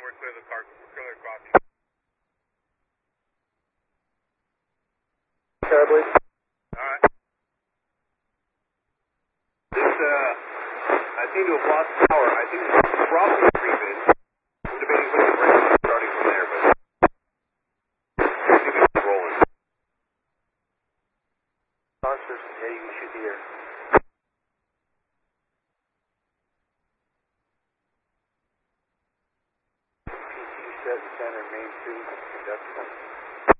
we're clear the car, clear across. Terribly. Alright. This, I seem to have lost power. I think it's probably creeping. I'm debating putting the brakes on starting from there, but I think it's rolling. Monsters, yeah, you should be here. PC set center, main 2, conductor.